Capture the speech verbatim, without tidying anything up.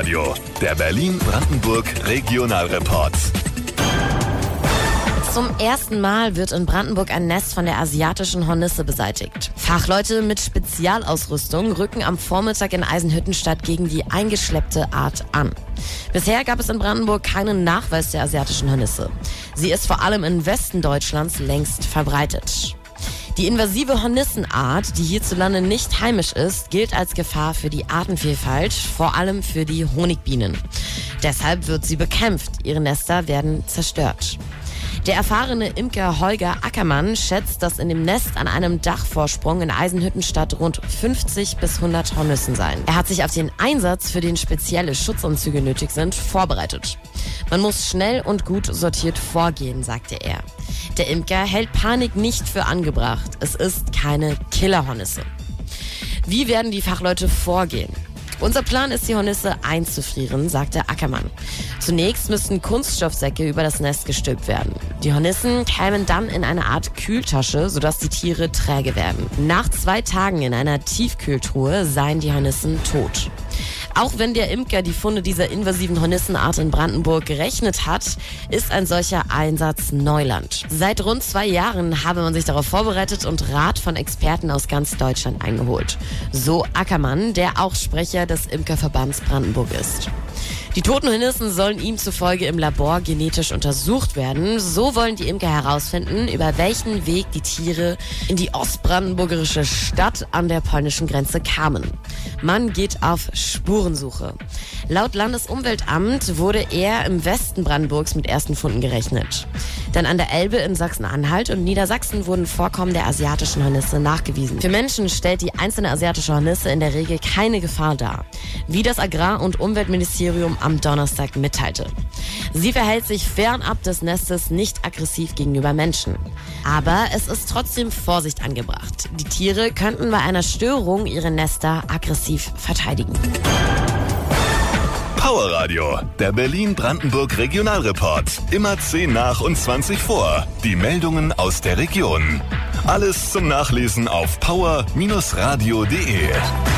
Powerradio, der Berlin-Brandenburg Regionalreport. Zum ersten Mal wird in Brandenburg ein Nest von der asiatischen Hornisse beseitigt. Fachleute mit Spezialausrüstung rücken am Vormittag in Eisenhüttenstadt gegen die eingeschleppte Art an. Bisher gab es in Brandenburg keinen Nachweis der asiatischen Hornisse. Sie ist vor allem im Westen Deutschlands längst verbreitet. Die invasive Hornissenart, die hierzulande nicht heimisch ist, gilt als Gefahr für die Artenvielfalt, vor allem für die Honigbienen. Deshalb wird sie bekämpft. Ihre Nester werden zerstört. Der erfahrene Imker Holger Ackermann schätzt, dass in dem Nest an einem Dachvorsprung in Eisenhüttenstadt rund fünfzig bis hundert Hornissen seien. Er hat sich auf den Einsatz, für den spezielle Schutzanzüge nötig sind, vorbereitet. Man muss schnell und gut sortiert vorgehen, sagte er. Der Imker hält Panik nicht für angebracht. Es ist keine Killerhornisse. Wie werden die Fachleute vorgehen? Unser Plan ist, die Hornisse einzufrieren, sagte Ackermann. Zunächst müssten Kunststoffsäcke über das Nest gestülpt werden. Die Hornissen kämen dann in eine Art Kühltasche, sodass die Tiere träge werden. Nach zwei Tagen in einer Tiefkühltruhe seien die Hornissen tot. Auch wenn der Imker die Funde dieser invasiven Hornissenart in Brandenburg gerechnet hat, ist ein solcher Einsatz Neuland. Seit rund zwei Jahren habe man sich darauf vorbereitet und Rat von Experten aus ganz Deutschland eingeholt. So Ackermann, der auch Sprecher des Imkerverbands Brandenburg ist. Die toten Hornissen sollen ihm zufolge im Labor genetisch untersucht werden. So wollen die Imker herausfinden, über welchen Weg die Tiere in die ostbrandenburgerische Stadt an der polnischen Grenze kamen. Man geht auf Spurensuche. Laut Landesumweltamt wurde eher im Westen Brandenburgs mit ersten Funden gerechnet. Denn an der Elbe in Sachsen-Anhalt und Niedersachsen wurden Vorkommen der asiatischen Hornisse nachgewiesen. Für Menschen stellt die einzelne asiatische Hornisse in der Regel keine Gefahr dar, wie das Agrar- und Umweltministerium am Donnerstag mitteilte. Sie verhält sich fernab des Nestes nicht aggressiv gegenüber Menschen. Aber es ist trotzdem Vorsicht angebracht. Die Tiere könnten bei einer Störung ihre Nester aggressiv verteidigen. Powerradio, der Berlin-Brandenburg Regionalreport. Immer zehn nach und zwanzig vor. Die Meldungen aus der Region. Alles zum Nachlesen auf power Bindestrich radio punkt de.